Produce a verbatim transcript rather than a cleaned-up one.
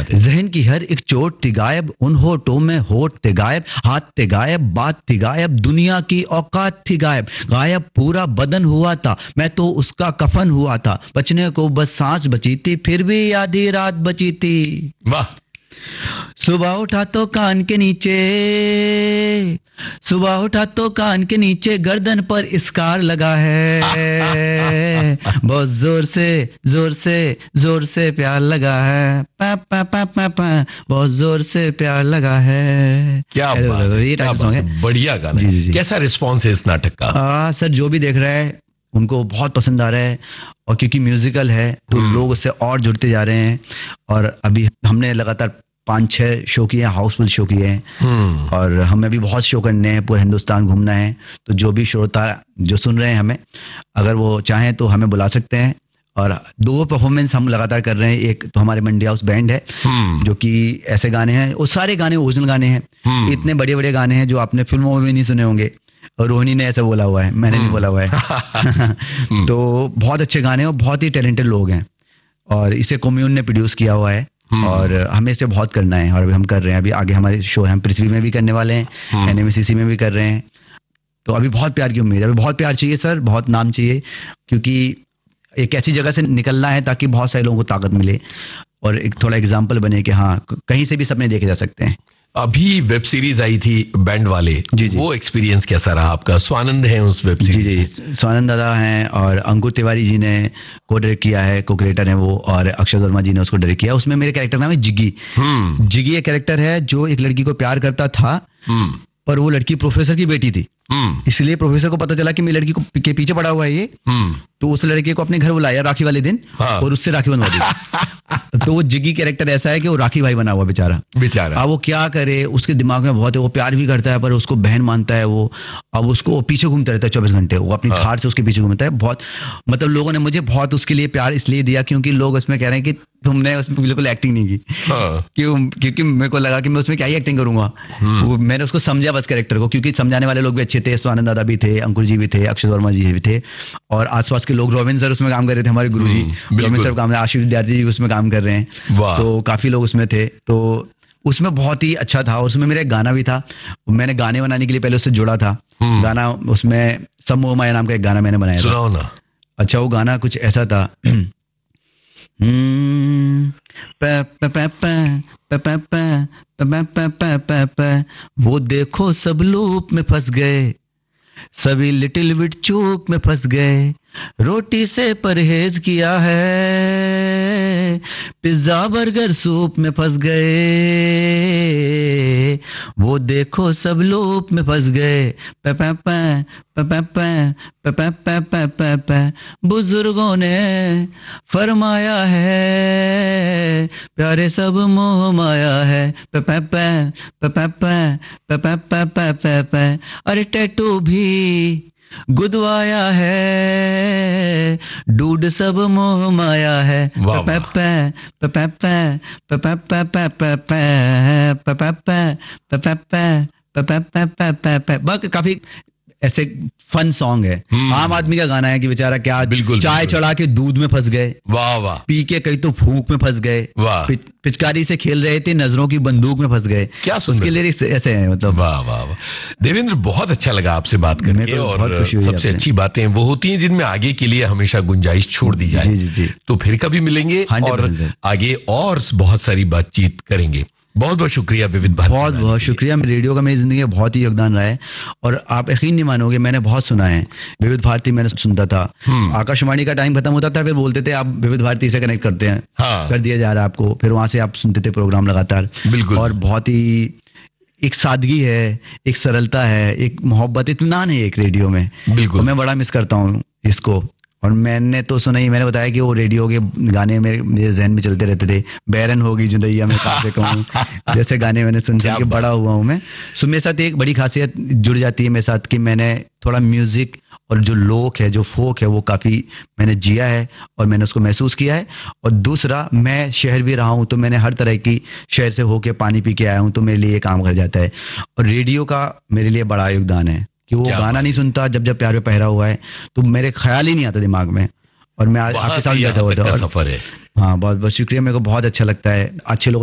बात है। जहन की हर एक चोट थी गायब, उन होठों में होठ थे गायब, हाथ थे गायब, बात थी गायब, दुनिया की औकात थी गायब, गायब पूरा बदन हुआ था, मैं तो उसका कफन हुआ था, बचने को बस सांस बची थी, फिर भी आधी रात बची थी। वाह। सुबह उठा तो कान के नीचे, सुबह उठा तो कान के नीचे, गर्दन पर स्कार लगा है, बहुत जोर से जोर से जोर से प्यार लगा है, पा पा पा पा पा, बहुत जोर से प्यार लगा है। क्या बात है, ये टाइटल सॉन्ग है, बढ़िया गाना। जी, जी, जी। कैसा रिस्पॉन्स है इस नाटक का? आ, सर जो भी देख रहा है उनको बहुत पसंद आ रहा है, और क्योंकि म्यूजिकल है तो लोग उससे और जुड़ते जा रहे हैं, और अभी हमने लगातार पांच छह शो किए हैं, हाउसफुल शो किए हैं, और हमें भी बहुत शो करने हैं, पूरे हिंदुस्तान घूमना है। तो जो भी श्रोता जो सुन रहे हैं हमें, अगर वो चाहें तो हमें बुला सकते हैं, और दो परफॉर्मेंस हम लगातार कर रहे हैं। एक तो हमारे मंडी हाउस बैंड है जो कि ऐसे गाने हैं, वो सारे गाने ओरिजिनल गाने हैं, इतने बड़े बड़े गाने हैं जो आपने फिल्मों में भी नहीं सुने होंगे, और रोहिणी ने ऐसा बोला हुआ है, मैंने नहीं बोला हुआ है। तो बहुत अच्छे गाने हैं और बहुत ही टैलेंटेड लोग हैं, और इसे कम्यून ने प्रोड्यूस किया हुआ है, और हमें इसे बहुत करना है, और अभी हम कर रहे हैं। अभी आगे हमारे शो है, हम पृथ्वी में भी करने वाले हैं, एनएमसीसी में भी कर रहे हैं, तो अभी बहुत प्यार की उम्मीद है। अभी बहुत प्यार चाहिए सर, बहुत नाम चाहिए, क्योंकि एक ऐसी जगह से निकलना है ताकि बहुत सारे लोगों को ताकत मिले, और एक थोड़ा एग्जाम्पल बने कि हाँ कहीं से भी सपने देखे जा सकते हैं। अभी वेब सीरीज आई थी बैंड वाले, जी जी, वो एक्सपीरियंस कैसा रहा आपका? स्वानंद है उस वेब सीरीज? जी जी, स्वानंद दादा हैं, और अंकुर तिवारी जी ने को डायरेक्ट किया है, को क्रिएटर है वो, और अक्षय वर्मा जी ने उसको डायरेक्ट किया। उसमें मेरे कैरेक्टर नाम है जिग्गी। जिग्गी एक कैरेक्टर है जो एक लड़की को प्यार करता था, पर वो लड़की प्रोफेसर की बेटी थी, इसलिए प्रोफेसर को पता चला कि मेरी लड़की को के पीछे पड़ा हुआ है ये, तो उस लड़के को अपने घर बुलाया राखी वाले दिन, हाँ। और उससे राखी बनवा दी। तो वो जिग्गी कैरेक्टर ऐसा है कि वो राखी भाई बना हुआ बेचारा बेचारा अब वो क्या करे, उसके दिमाग में बहुत है, वो प्यार भी करता है पर उसको बहन मानता है वो, अब उसको पीछे घूमता रहता है चौबीस घंटे, वो अपनी थार से उसके पीछे घूमता है। बहुत मतलब लोगों ने मुझे बहुत उसके लिए प्यार इसलिए दिया क्योंकि लोग उसमें कह रहे हैं कि तुमने उसमें बिल्कुल एक्टिंग नहीं की, क्यों? क्योंकि मेरे को लगा कि मैं उसमें क्या ही एक्टिंग करूंगा। वो मैंने उसको समझा बस कैरेक्टर को, क्योंकि समझाने वाले लोग भी अच्छे थे, स्वानंद दादा भी थे, अंकुर जी भी थे, अक्षय वर्मा जी भी थे, और आसपास के लोग, रोबिन सर उसमें काम कर रहे थे, हमारे गुरुजी रोबिन सर काम, आशीष विद्यार्थी जी उसमें काम कर रहे हैं, तो काफी लोग उसमें थे, तो उसमें बहुत ही अच्छा था। और उसमें मेरा एक गाना भी था, मैंने गाने बनाने के लिए पहले उससे जुड़ा था, गाना उसमें सब मोह माया नाम का एक गाना मैंने बनाया था ना। अच्छा, वो गाना कुछ ऐसा था, वो देखो सब लूप में फंस गए, सभी लिटिल बिट चूक में फंस गए, रोटी से परहेज किया है, पिज्जा बर्गर सूप में फंस गए, वो देखो सब लूप में फंस गए, बुजुर्गों ने फरमाया है, प्यारे सब मोह माया है, अरे टैटू भी गुदवाया है, डूड सब मोह माया है, बाकी काफी ऐसे फन सॉन्ग है। आम आदमी का गाना है कि बेचारा क्या बिल्कुल, चाय चढ़ा के दूध में फंस गए, वाह वाह, पी के कहीं तो फूंक में फंस गए, वाह, पिच, पिचकारी से खेल रहे थे, नजरों की बंदूक में फंस गए, क्या उसके लिरिक्स ऐसे हैं, मतलब वाह वाह वाह। देवेंद्र, बहुत अच्छा लगा आपसे बात करके, और सबसे अच्छी बातें वो होती हैं जिनमें आगे के लिए हमेशा गुंजाइश छोड़ दी जाए। जी जी जी, तो फिर कभी मिलेंगे और आगे और बहुत सारी बातचीत करेंगे। बहुत बहुत शुक्रिया विविध भारती, बहुत बहुत शुक्रिया। रेडियो का मेरी जिंदगी में बहुत ही योगदान रहा है, और आप यकीन नहीं मानोगे, मैंने बहुत सुना है विविध भारती, मैंने सुनता था, आकाशवाणी का टाइम खत्म होता था, फिर बोलते थे आप विविध भारती से कनेक्ट करते हैं, हाँ। कर दिया जा रहा है आपको, फिर वहां से आप सुनते थे प्रोग्राम लगातार, बिल्कुल, और बहुत ही एक सादगी है, एक सरलता है, एक मोहब्बत, इत्मीनान है एक रेडियो में, बिल्कुल, मैं बड़ा मिस करता हूँ इसको। और मैंने तो सुना ही, मैंने बताया कि वो रेडियो के गाने मेरे मेरे जहन में चलते रहते थे, बैरन होगी जुदैया में कासे कहूं, जैसे गाने मैंने सुन सुन के बड़ा हुआ हूं मैं। सो मेरे साथ एक बड़ी खासियत जुड़ जाती है मेरे साथ कि मैंने थोड़ा म्यूजिक और जो लोक है, जो फोक है, वो काफी मैंने जिया है और मैंने उसको महसूस किया है। और दूसरा, मैं शहर भी रहा हूं, तो मैंने हर तरह की शहर से होके पानी पी के आया हूं, तो मेरे लिए ये काम कर जाता है। और रेडियो का मेरे लिए बड़ा योगदान है कि वो गाना नहीं सुनता, जब जब प्यार पे पहरा हुआ है तो मेरे ख्याल ही नहीं आता दिमाग में, और मैं आपके साथ बैठा हुआ था। सफर है। हाँ, बहुत बहुत शुक्रिया, मेरे को बहुत अच्छा लगता है, अच्छे लोग